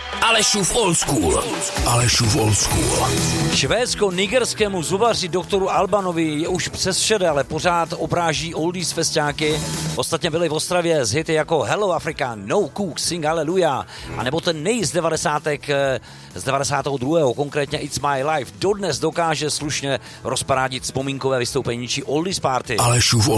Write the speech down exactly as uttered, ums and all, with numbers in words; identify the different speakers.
Speaker 1: Alešův old school. Alešův old school.
Speaker 2: Švédsko-nigerskému zubaři doktoru Albanovi je už přes vše, ale pořád obráží oldies festiáky. Ostatně byli v Ostravě z hity jako Hello Africa, No Cook, Sing Hallelujah, a nebo ten nej z devadesátek, z devadesátého druhého konkrétně It's My Life, dodnes dokáže slušně rozparádit vzpomínkové vystoupení či oldies party.
Speaker 1: Alešův